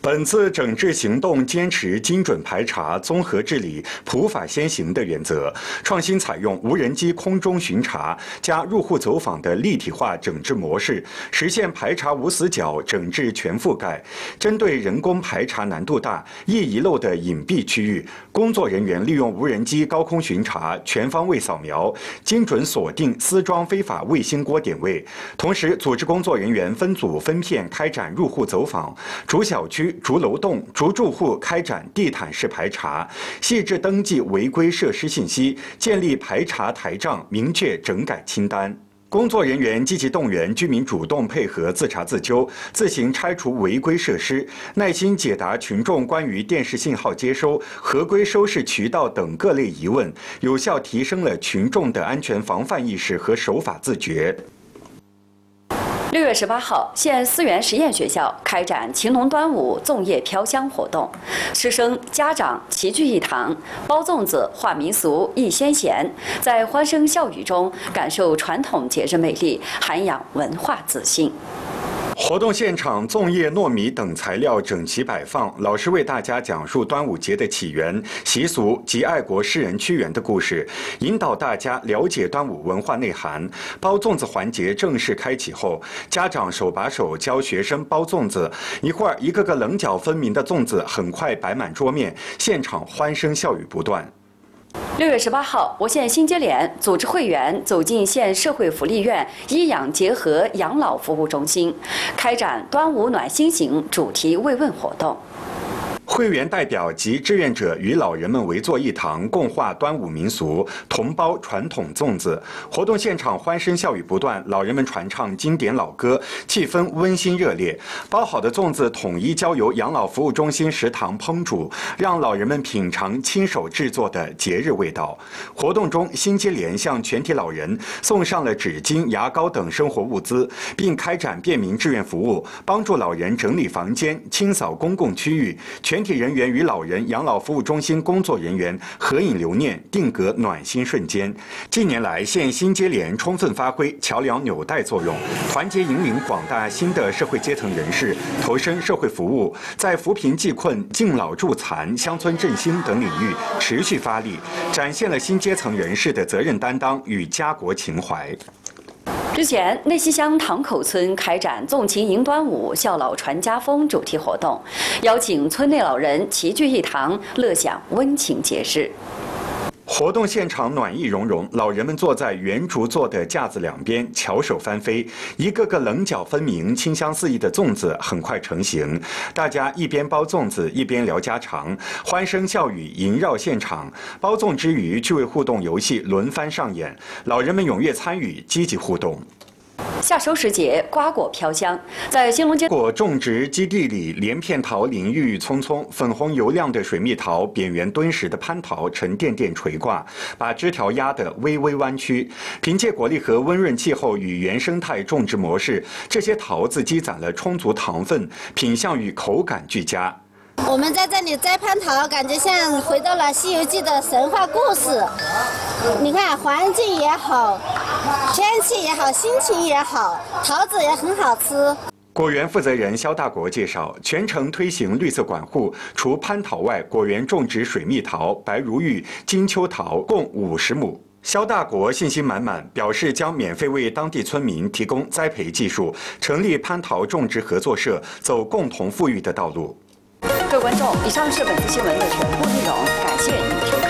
本次整治行动坚持精准排查、综合治理、普法先行的原则，创新采用无人机空中巡查加入户走访的立体化整治模式，实现排查无死角、整治全覆盖。针对人工排查难度大、易遗漏的隐蔽区域，工作人员利用无人机高空巡查、全方位扫描，精准锁定私装非法卫星锅点位。同时，组织工作人员分组分片开展入户走访，逐小区、逐楼栋、逐住户开展地毯式排查，细致登记违规设施信息，建立排查台账，明确整改清单。工作人员积极动员居民主动配合自查自纠，自行拆除违规设施，耐心解答群众关于电视信号接收、合规收视渠道等各类疑问，有效提升了群众的安全防范意识和守法自觉。 6月18号，县思源实验学校开展晴农端午粽叶飘香活动，师生家长齐聚一堂，包粽子、话民俗、忆先贤，在欢声笑语中感受传统节日魅力，涵养文化自信。 活动现场，粽叶、糯米等材料整齐摆放，老师为大家讲述端午节的起源、习俗及爱国诗人屈原的故事，引导大家了解端午文化内涵。包粽子环节正式开启后，家长手把手教学生包粽子，一会儿一个个棱角分明的粽子很快摆满桌面，现场欢声笑语不断。 6月18号，我县新街联组织会员走进县社会福利院医养结合养老服务中心，开展端午暖心行主题慰问活动。 会员代表及志愿者与老人们围坐一堂，共话端午民俗，同包传统粽子。活动现场欢声笑语不断，老人们传唱经典老歌，气氛温馨热烈。包好的粽子统一交由养老服务中心食堂烹煮，让老人们品尝亲手制作的节日味道。活动中，新街联向全体老人送上了纸巾、牙膏等生活物资，并开展便民志愿服务，帮助老人整理房间、清扫公共区域。全体人员与老人养老服务中心工作人员合影留念，定格暖心瞬间。近年来，县新街联充分发挥桥梁纽带作用，团结引领广大新的社会阶层人士投身社会服务，在扶贫济困、敬老助残、乡村振兴等领域持续发力，展现了新阶层人士的责任担当与家国情怀。 日前，内西乡塘口村开展粽琴迎端午、孝老传家风主题活动，邀请村内老人齐聚一堂，乐享温情节日。 活动现场暖意融融，老人们坐在圆竹做的架子两边，巧手翻飞，一个个棱角分明、清香四溢的粽子很快成型。大家一边包粽子，一边聊家常，欢声笑语萦绕现场。包粽之余，趣味互动游戏轮番上演，老人们踊跃参与，积极互动。 夏收时节，瓜果飘香，在兴隆街果种植基地里，连片桃林郁郁葱葱，粉红油亮的水蜜桃，扁圆敦实的蟠桃沉甸甸垂挂，把枝条压得微微弯曲。凭借果粒和温润气候与原生态种植模式，这些桃子积攒了充足糖分，品相与口感俱佳。 我们在这里摘蟠桃，感觉像回到了《西游记》的神话故事。你看，环境也好，天气也好，心情也好，桃子也很好吃。 果园负责人肖大国介绍，全程推行绿色管护，除蟠桃外，果园种植水蜜桃、白如玉、金秋桃共50亩。肖大国信心满满，表示将免费为当地村民提供栽培技术，成立蟠桃种植合作社，走共同富裕的道路。 各位观众，以上是本次新闻的全部内容。